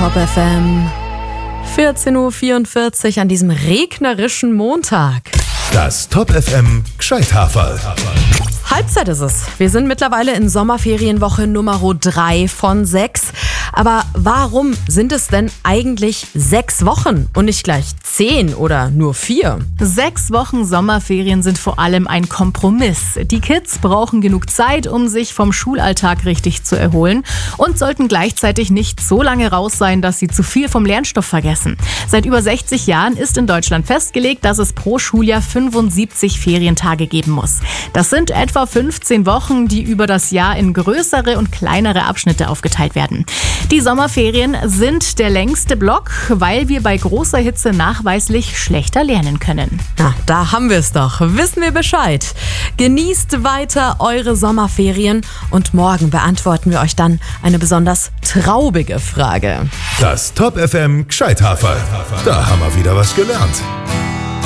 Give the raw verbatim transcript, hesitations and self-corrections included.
Top F M. vierzehn Uhr vierundvierzig an diesem regnerischen Montag. Das Top F M Gscheithaferl. Halbzeit ist es. Wir sind mittlerweile in Sommerferienwoche Nummer drei von sechs. Aber warum sind es denn eigentlich sechs Wochen und nicht gleich zehn oder nur vier? Sechs Wochen Sommerferien sind vor allem ein Kompromiss. Die Kids brauchen genug Zeit, um sich vom Schulalltag richtig zu erholen und sollten gleichzeitig nicht so lange raus sein, dass sie zu viel vom Lernstoff vergessen. Seit über sechzig Jahren ist in Deutschland festgelegt, dass es pro Schuljahr fünfundsiebzig Ferientage geben muss. Das sind etwa fünfzehn Wochen, die über das Jahr in größere und kleinere Abschnitte aufgeteilt werden. Die Sommerferien sind der längste Block, weil wir bei großer Hitze nachweislich schlechter lernen können. Na, da haben wir es doch. Wissen wir Bescheid. Genießt weiter eure Sommerferien und morgen beantworten wir euch dann eine besonders traurige Frage. Das Top F M Gscheithaferl. Da haben wir wieder was gelernt.